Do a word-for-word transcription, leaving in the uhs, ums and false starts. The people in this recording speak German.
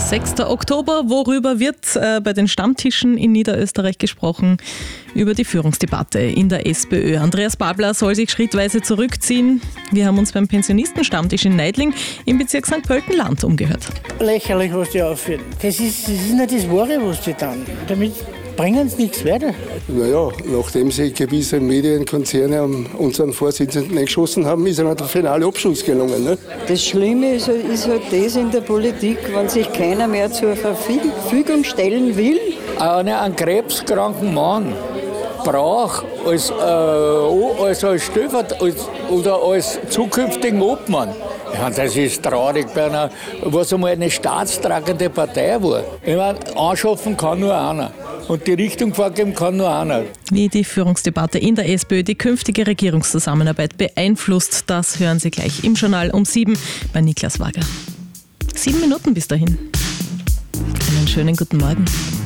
sechster Oktober. Worüber wird äh, bei den Stammtischen in Niederösterreich gesprochen? Über die Führungsdebatte in der SPÖ. Andreas Babler soll sich schrittweise zurückziehen. Wir haben uns beim Pensionistenstammtisch in Neidling im Bezirk Sankt Pölten-Land umgehört. Lächerlich, was die aufführen. Das ist, das ist nicht das Wahre, was die tun. Damit bringen sie nichts weiter. Naja, nachdem sich gewisse Medienkonzerne an unseren Vorsitzenden eingeschossen haben, ist einem der finale Abschluss gelungen. Ne? Das Schlimme ist, ist halt das in der Politik, wenn sich keiner mehr zur Verfügung stellen will. Einen krebskranken Mann braucht als, äh, als, als Stellvertreter als, oder als zukünftigen Obmann. Ja, das ist traurig bei einer, was einmal eine staatstragende Partei war. Ich meine, anschaffen kann nur einer. Und die Richtung vorgeben kann nur einer. Wie die Führungsdebatte in der SPÖ die künftige Regierungszusammenarbeit beeinflusst, das hören Sie gleich im Journal um sieben bei Niklas Wager. Sieben Minuten bis dahin. Einen schönen guten Morgen.